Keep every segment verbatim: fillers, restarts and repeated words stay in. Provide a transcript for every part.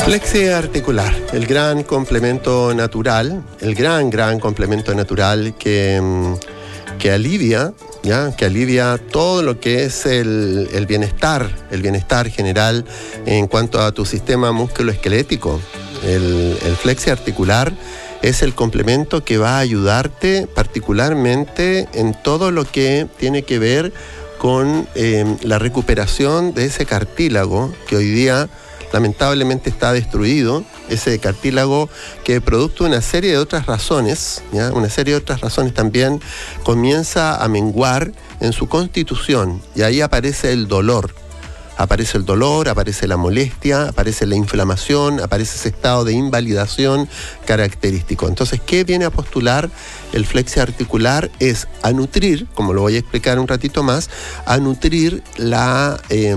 Flexi articular, el gran complemento natural, el gran, gran complemento natural que, que alivia, ¿ya? que alivia todo lo que es el, el bienestar, el bienestar general en cuanto a tu sistema musculoesquelético. El, el flexi articular es el complemento que va a ayudarte particularmente en todo lo que tiene que ver con eh, la recuperación de ese cartílago que hoy día lamentablemente está destruido, ese cartílago que producto de una serie de otras razones, ¿ya? una serie de otras razones también comienza a menguar en su constitución y ahí aparece el dolor. Aparece el dolor, aparece la molestia, aparece la inflamación, aparece ese estado de invalidación característico. Entonces, ¿qué viene a postular el flexi articular? Es a nutrir, como lo voy a explicar un ratito más, a nutrir la... Eh,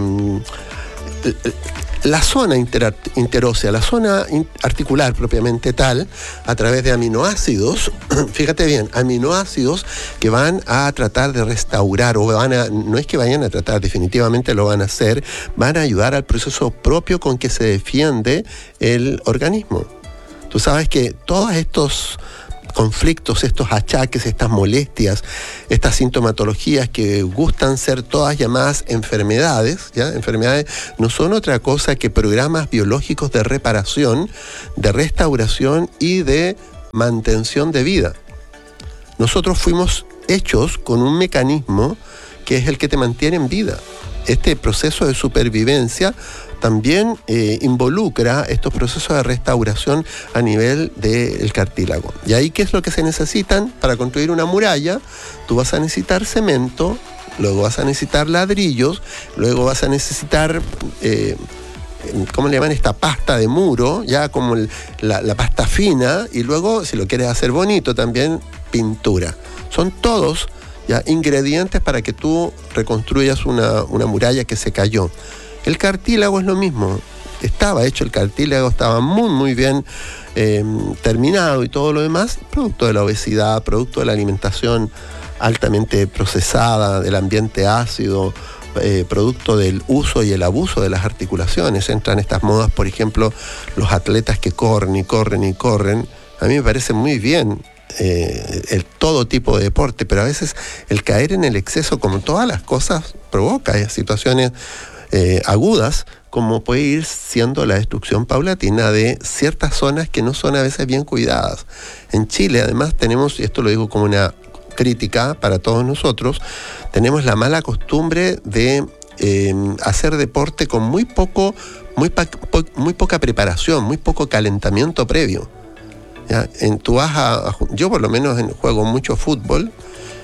la zona inter, interósea, la zona in, articular propiamente tal, a través de aminoácidos, fíjate bien, aminoácidos que van a tratar de restaurar, o van a, no es que vayan a tratar, definitivamente lo van a hacer, van a ayudar al proceso propio con que se defiende el organismo. Tú sabes que todos estos conflictos, estos achaques, estas molestias, estas sintomatologías que gustan ser todas llamadas enfermedades, ¿ya? Enfermedades no son otra cosa que programas biológicos de reparación, de restauración y de mantención de vida. Nosotros fuimos hechos con un mecanismo que es el que te mantiene en vida. Este proceso de supervivencia también eh, involucra estos procesos de restauración a nivel del cartílago. Y ahí, ¿qué es lo que se necesitan? Para construir una muralla, tú vas a necesitar cemento, luego vas a necesitar ladrillos, luego vas a necesitar, eh, ¿cómo le llaman? Esta pasta de muro, ya como el, la, la pasta fina, y luego, si lo quieres hacer bonito, también pintura. Son todos ya ingredientes para que tú reconstruyas una, una muralla que se cayó. El cartílago es lo mismo, estaba hecho el cartílago, estaba muy muy bien eh, terminado y todo lo demás, producto de la obesidad, producto de la alimentación altamente procesada, del ambiente ácido, eh, producto del uso y el abuso de las articulaciones. Entran estas modas, por ejemplo, los atletas que corren y corren y corren. A mí me parece muy bien eh, el todo tipo de deporte, pero a veces el caer en el exceso, como todas las cosas, provoca eh, situaciones Eh, agudas, como puede ir siendo la destrucción paulatina de ciertas zonas que no son a veces bien cuidadas. En Chile, además, tenemos, y esto lo digo como una crítica para todos nosotros, tenemos la mala costumbre de eh, hacer deporte con muy poco, muy, pa, po, muy poca preparación, muy poco calentamiento previo. ¿Ya? En, tú vas a, a, yo por lo menos en, juego mucho fútbol,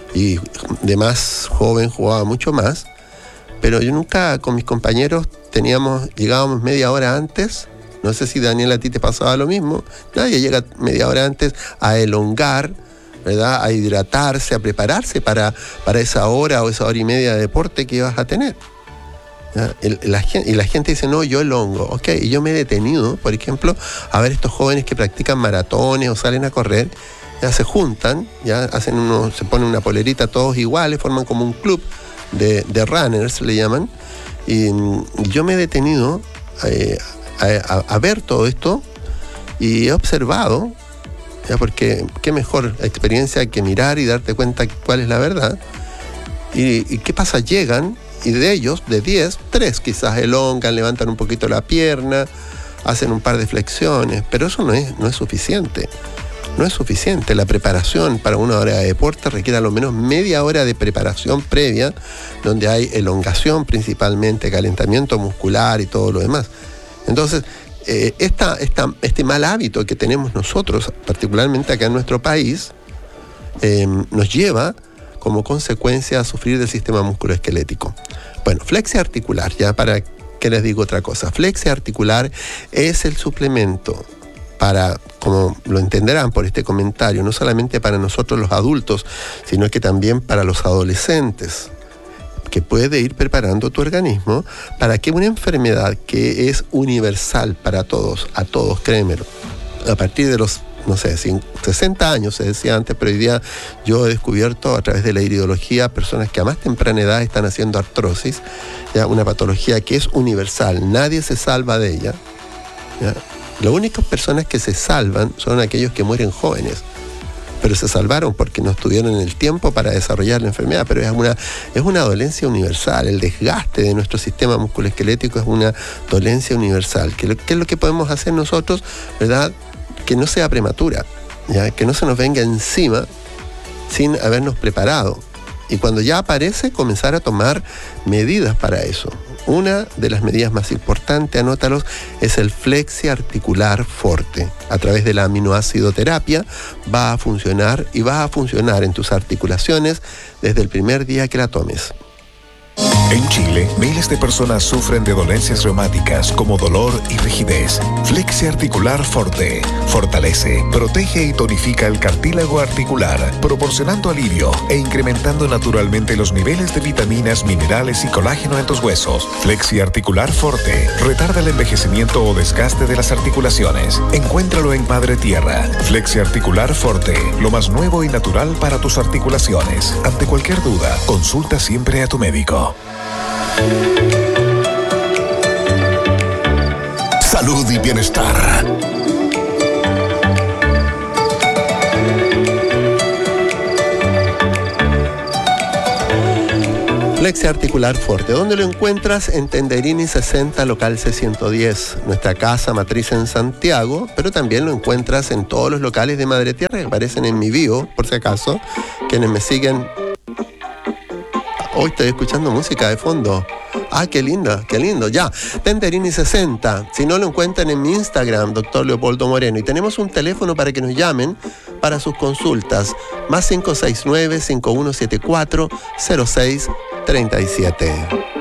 y de más joven jugaba mucho más, pero yo nunca con mis compañeros teníamos, llegábamos media hora antes, no sé si Daniel a ti te pasaba lo mismo, nadie llega media hora antes a elongar, ¿verdad? A hidratarse, a prepararse para, para esa hora o esa hora y media de deporte que ibas a tener. El, la, y la gente dice, no, yo elongo, ok, y yo me he detenido, por ejemplo, a ver estos jóvenes que practican maratones o salen a correr, ya se juntan, ya hacen uno, se ponen una polerita todos iguales, forman como un club De, de runners, le llaman, y, y yo me he detenido eh, a, a, a ver todo esto y he observado, ya, porque qué mejor experiencia que mirar y darte cuenta cuál es la verdad. Y, y qué pasa, llegan y de ellos, de diez, tres quizás elongan, levantan un poquito la pierna, hacen un par de flexiones, pero eso no es, no es suficiente. No es suficiente. La preparación para una hora de deporte requiere a lo menos media hora de preparación previa, donde hay elongación principalmente, calentamiento muscular y todo lo demás. Entonces, eh, esta, esta, este mal hábito que tenemos nosotros, particularmente acá en nuestro país, eh, nos lleva como consecuencia a sufrir del sistema musculoesquelético. Bueno, flexi articular, ya para que les digo otra cosa. Flexi articular es el suplemento para, como lo entenderán por este comentario, no solamente para nosotros los adultos, sino que también para los adolescentes, que puede ir preparando tu organismo para que una enfermedad que es universal para todos, a todos, créemelo, a partir de los, no sé, sesenta años se decía antes, pero hoy día yo he descubierto a través de la iridología personas que a más temprana edad están haciendo artrosis, ya una patología que es universal, nadie se salva de ella, ¿ya? Las únicas personas que se salvan son aquellos que mueren jóvenes. Pero se salvaron porque no estuvieron en el tiempo para desarrollar la enfermedad, pero es una, es una dolencia universal. El desgaste de nuestro sistema musculoesquelético es una dolencia universal. ¿Qué, qué es lo que podemos hacer nosotros, verdad? Que no sea prematura, ¿ya? Que no se nos venga encima sin habernos preparado. Y cuando ya aparece, comenzar a tomar medidas para eso. Una de las medidas más importantes, anótalos, es el Flexi Articular Forte. A través de la aminoácidoterapia va a funcionar y va a funcionar en tus articulaciones desde el primer día que la tomes. En Chile, miles de personas sufren de dolencias reumáticas como dolor y rigidez. Flexi Articular Forte fortalece, protege y tonifica el cartílago articular, proporcionando alivio e incrementando naturalmente los niveles de vitaminas, minerales y colágeno en tus huesos. Flexi Articular Forte retarda el envejecimiento o desgaste de las articulaciones. Encuéntralo en Madre Tierra. Flexi Articular Forte, lo más nuevo y natural para tus articulaciones. Ante cualquier duda, consulta siempre a tu médico. Salud y bienestar. Flexi Articular Forte. ¿Dónde lo encuentras? En Tenderini sesenta, local C ciento diez, nuestra casa matriz en Santiago, pero también lo encuentras en todos los locales de Madre Tierra que aparecen en mi bio, por si acaso, quienes me siguen. Hoy estoy escuchando música de fondo. Ah, qué linda, qué lindo. Ya, Tenderini sesenta. Si no, lo encuentran en mi Instagram, doctor Leopoldo Moreno. Y tenemos un teléfono para que nos llamen para sus consultas. Más cinco seis nueve, cinco uno siete cuatro, cero seis tres siete.